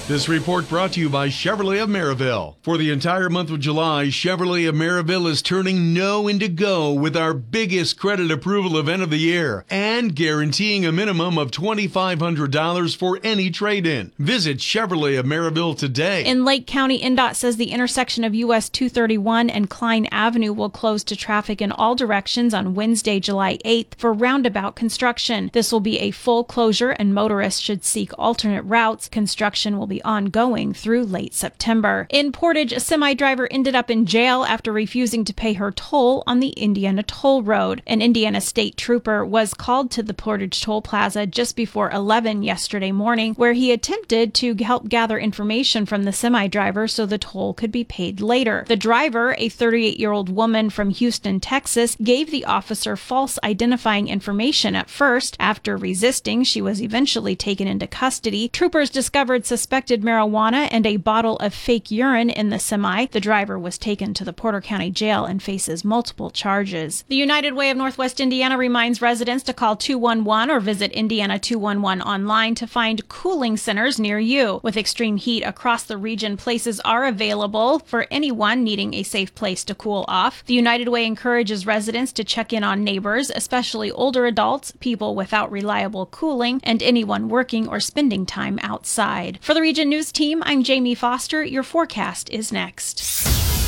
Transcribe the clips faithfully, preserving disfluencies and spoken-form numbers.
This report brought to you by Chevrolet of Maryville. For the entire month of July, Chevrolet of Maryville is turning no into go with our biggest credit approval event of the year and guaranteeing a minimum of two thousand five hundred dollars for any trade-in. Visit Chevrolet of Maryville today. In Lake County, N D O T says the intersection of U S two thirty-one and Klein Avenue will close to traffic in all directions on Wednesday, July eighth for roundabout construction. This will be a full closure and motorists should seek alternate routes. Construction will be ongoing through late September. In Portage, a semi-driver ended up in jail after refusing to pay her toll on the Indiana Toll Road. An Indiana state trooper was called to the Portage Toll Plaza just before eleven yesterday morning, where he attempted to help gather information from the semi-driver so the toll could be paid later. The driver, a thirty-eight-year-old woman from Houston, Texas, gave the officer false identifying information at first. After resisting, she was eventually taken into custody. Troopers discovered suspected marijuana and a bottle of fake urine in the semi. The driver was taken to the Porter County Jail and faces multiple charges. The United Way of Northwest Indiana reminds residents to call two one one or visit Indiana two one one online to find cooling centers near you. With extreme heat across the region, places are available for anyone needing a safe place to cool off. The United Way encourages residents to check in on neighbors, especially older adults, people without reliable cooling, and anyone working or spending time outside. For the Region News Team, I'm Jamie Foster. Your forecast is next.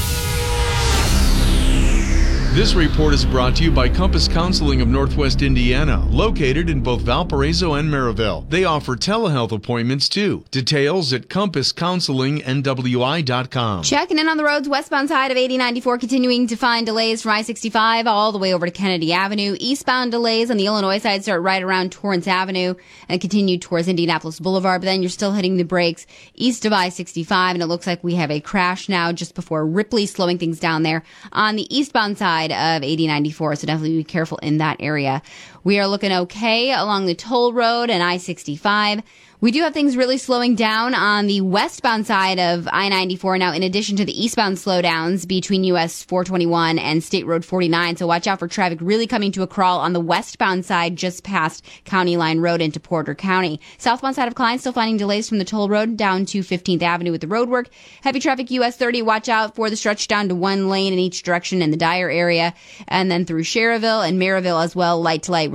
This report is brought to you by Compass Counseling of Northwest Indiana, located in both Valparaiso and Maryville. They offer telehealth appointments too. Details at compass counseling n w i dot com. Checking in on the roads, westbound side of eighty ninety-four, continuing to find delays from I sixty-five all the way over to Kennedy Avenue. Eastbound delays on the Illinois side start right around Torrance Avenue and continue towards Indianapolis Boulevard, but then you're still hitting the brakes east of I sixty-five, and it looks like we have a crash now just before Ripley, slowing things down there on the eastbound side of eighty ninety-four, so definitely be careful in that area. We are looking okay along the toll road and I sixty-five. We do have things really slowing down on the westbound side of I ninety-four now, in addition to the eastbound slowdowns between U S four twenty-one and State Road forty-nine. So watch out for traffic really coming to a crawl on the westbound side just past County Line Road into Porter County. Southbound side of Klein still finding delays from the toll road down to fifteenth Avenue with the road work. Heavy traffic U S thirty. Watch out for the stretch down to one lane in each direction in the Dyer area, and then through Sherrville and Maryville as well. Light to light